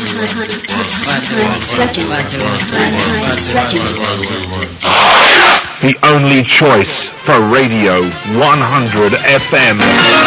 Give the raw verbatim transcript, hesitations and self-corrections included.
The only choice for Radio one hundred F M.